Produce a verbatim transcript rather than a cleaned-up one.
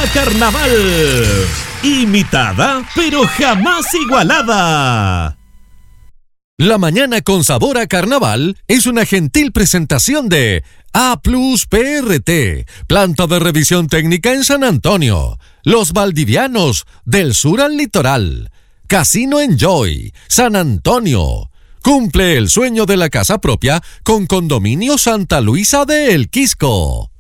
carnaval. Imitada, pero jamás igualada. La mañana con sabor a carnaval es una gentil presentación de A Plus P R T, planta de revisión técnica en San Antonio. Los Valdivianos, del sur al litoral. Casino Enjoy, San Antonio. Cumple el sueño de la casa propia con Condominio Santa Luisa de El Quisco.